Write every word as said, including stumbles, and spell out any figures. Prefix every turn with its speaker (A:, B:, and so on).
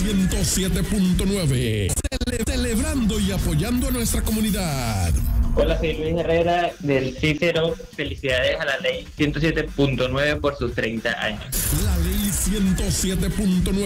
A: ciento siete punto nueve. Cele- celebrando y apoyando a nuestra comunidad.
B: Hola, soy Luis Herrera del Cícero. Felicidades a la ley ciento siete punto nueve por sus treinta años.
A: La ley ciento siete punto nueve.